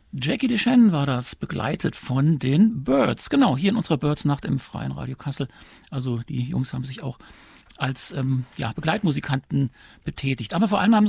Jackie DeShannon war das, begleitet von den Byrds. Genau, hier in unserer Byrds-Nacht im Freien Radio Kassel. Also die Jungs haben sich auch als Begleitmusikanten betätigt. Aber vor allem haben